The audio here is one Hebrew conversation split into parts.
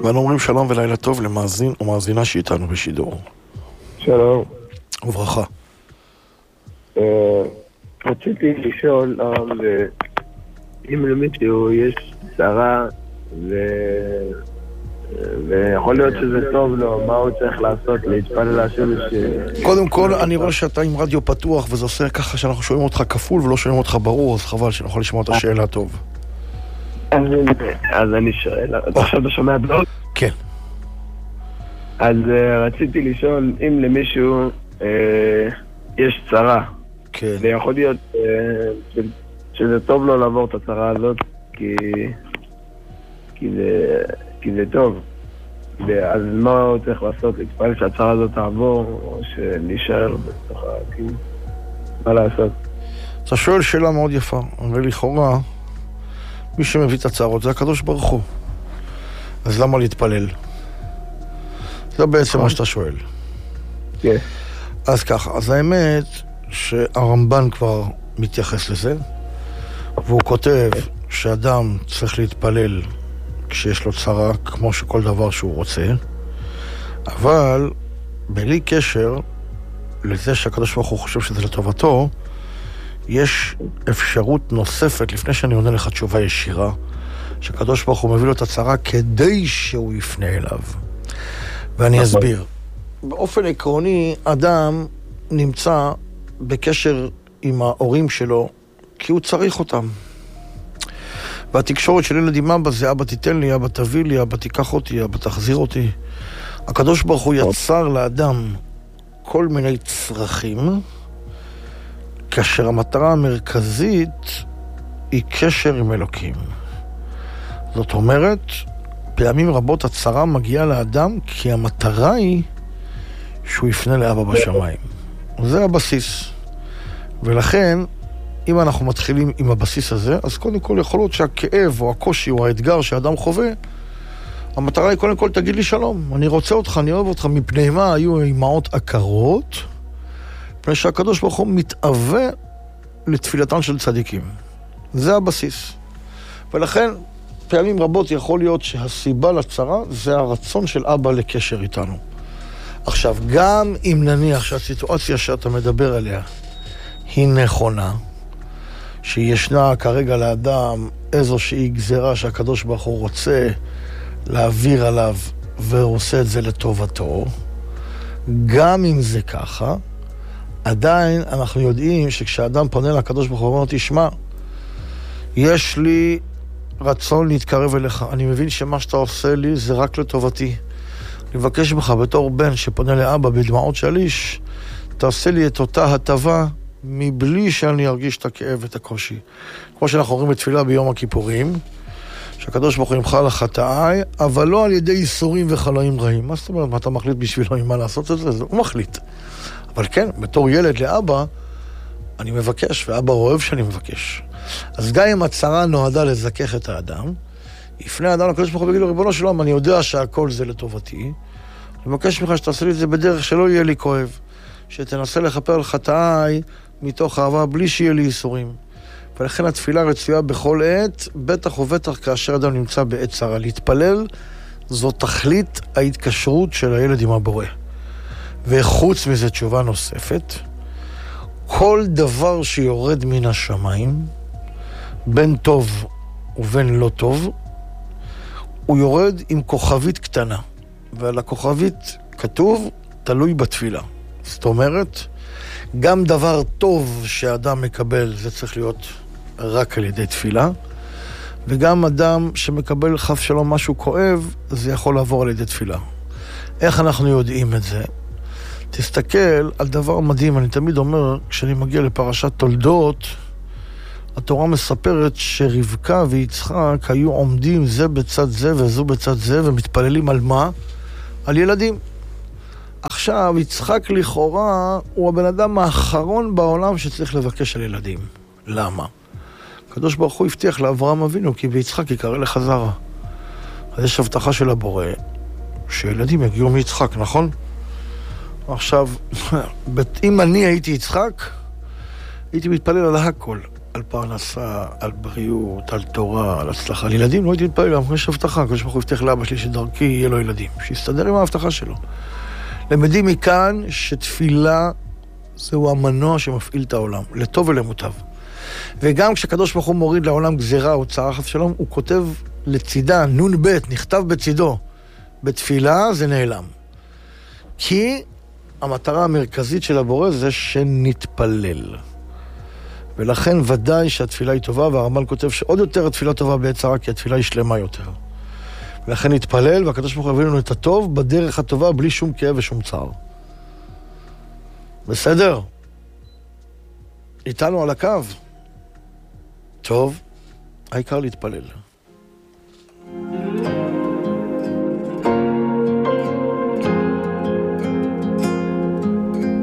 ואנו אומרים שלום ולילה טוב למאזין או מאזינה שאיתנו בשידור. שלום. וברכה. רציתי לשאול אם למישהו יש שרה ויכול להיות שזה טוב לו, מה הוא צריך לעשות, להתפלל להשם קודם כל, אני רואה שאתה עם רדיו פתוח, וזה עושה ככה שאנחנו שומעים אותך כפול ולא שומעים אותך ברור, אז חבל שנוכל לשמוע את השאלה טוב. אז אני שואל, אתה עכשיו שומע בלוג? כן. אז רציתי לשאול אם למישהו יש צרה, כן. ויכול להיות שזה טוב לו לעבור את הצרה הזאת, כי זה טוב. אז מה הוא צריך לעשות? להתפלל שהצרה הזאת תעבור, או שנשאר בתוכה, כאילו, מה לעשות? אתה שואל שאלה מאוד יפה, ולכאורה, מי שמביא את הצרות זה הקדוש ברוך הוא. אז למה להתפלל? זה בעצם מה שאתה שואל. כן. אז ככה, אז האמת שהרמב"ן כבר מתייחס לזה, והוא כותב שאדם צריך להתפלל כשיש לו צרה, כמו שכל דבר שהוא רוצה, אבל בלי קשר לזה שהקדוש ברוך הוא חושב שזה לטובתו, יש אפשרות נוספת, לפני שאני עונה לך תשובה ישירה, שהקדוש ברוך הוא מביא לו את הצרה כדי שהוא יפנה אליו. ואני אסביר. באופן עקרוני, אדם נמצא בקשר עם ההורים שלו, כי הוא צריך אותם. והתקשורת של ילד עם אבא זה אבא תיתן לי, אבא תביא לי, אבא תיקח אותי, אבא תחזיר אותי. הקדוש ברוך הוא יצר לאדם כל מיני צרכים, כאשר המטרה המרכזית היא קשר עם אלוקים. זאת אומרת, פעמים רבות הצרה מגיעה לאדם כי המטרה היא שהוא יפנה לאבא בשמיים. זה הבסיס. ולכן, אם אנחנו מתחילים עם הבסיס הזה, אז קודם כל יכול להיות שהכאב או הקושי או האתגר שהאדם חווה, המטרה היא קודם כל תגיד לי שלום, אני רוצה אותך, אני אוהב אותך, מפני מה היו אימהות עקרות, מפני שהקדוש ברוך הוא מתאווה לתפילתן של צדיקים. זה הבסיס. ולכן, פעמים רבות יכול להיות שהסיבה לצרה זה הרצון של אבא לקשר איתנו. עכשיו, גם אם נניח שהסיטואציה שאתה מדבר עליה היא נכונה, שישנה כרגע לאדם איזושהי גזרה שהקדוש ברוך הוא רוצה להעביר עליו והוא עושה את זה לטובתו, גם אם זה ככה, עדיין אנחנו יודעים שכשאדם פונה לקדוש ברוך הוא ואומר, תשמע, יש לי רצון להתקרב אליך, אני מבין שמה שאתה עושה לי זה רק לטובתי. אני מבקש ממך בתור בן שפונה לאבא בדמעות של איש, תעשה לי את אותה הטבה מבלי שאני ארגיש את הכאב ואת הקושי. כמו שאנחנו אומרים בתפילה ביום הכיפורים, שהקדוש ברוך הוא ימחל לחטאיי, אבל לא על ידי איסורים וחלאים רעים. מה זאת אומרת? מה אתה מחליט בשבילו עם מה לעשות את זה? הוא מחליט. אבל כן, בתור ילד לאבא, אני מבקש, ואבא אוהב שאני מבקש. אז גם אם הצרה נועדה לזכך את האדם, יפנה האדם לקדוש ברוך הוא ויגיד לו, ריבונו של עולם, אני יודע שהכל זה לטובתי, אני מבקש ממך שתעשה לי את זה בדרך שלא יהיה לי כואב, שתנסה לכפר על חטאיי מתוך אהבה בלי שיהיה לי איסורים. ולכן התפילה רצויה בכל עת, בטח ובטח כאשר אדם נמצא בעת צרה. להתפלל זו תכלית ההתקשרות של הילד עם הבורא. וחוץ מזה תשובה נוספת, כל דבר שיורד מן השמיים, בין טוב ובין לא טוב, הוא יורד עם כוכבית קטנה. ועל הכוכבית כתוב, תלוי בתפילה. זאת אומרת, גם דבר טוב שאדם מקבל, זה צריך להיות רק על ידי תפילה, וגם אדם שמקבל חף שלום משהו כואב, זה יכול לעבור על ידי תפילה. איך אנחנו יודעים את זה? תסתכל על דבר מדהים, אני תמיד אומר, כשאני מגיע לפרשת תולדות, התורה מספרת שרבקה ויצחק היו עומדים זה בצד זה וזו בצד זה, ומתפללים על מה? על ילדים. עכשיו, יצחק לכאורה הוא הבן אדם האחרון בעולם שצריך לבקש על ילדים. למה? הקדוש ברוך הוא הבטיח לאברהם אבינו, כי ביצחק יקרא לך זרע. אז יש הבטחה של הבורא, שילדים יגיעו מיצחק, נכון? עכשיו, אם אני הייתי יצחק, הייתי מתפלל על הכל. על פרנסה, על בריאות, על תורה, על הצלחה. על ילדים לא הייתי מתפלל, אבל יש הבטחה, כל שבחור יבטח לאבא שלי שדרכי יהיה לו ילדים, שיסתדר עם ההבטחה שלו. למדים מכאן שתפילה זהו המנוע שמפעיל את העולם, לטוב ולמוטב. וגם כשהקדוש ברוך הוא מוריד לעולם גזירה או צער חס ושלום, הוא כותב לצידה, נון ב', נכתב בצידו. בתפילה זה נעלם. כי המטרה המרכזית של הבורא זה שנתפלל. ולכן ודאי שהתפילה היא טובה, והרמב"ן כותב שעוד יותר התפילה טובה בעת צרה, כי התפילה היא שלמה יותר. ולכן נתפלל, והקדוש ברוך הוא יביא לנו את הטוב בדרך הטובה, בלי שום כאב ושום צער. בסדר? איתנו על הקו. טוב, העיקר להתפלל.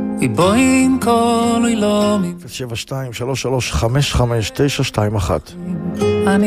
בואי עם כל אילומי 072-3355-921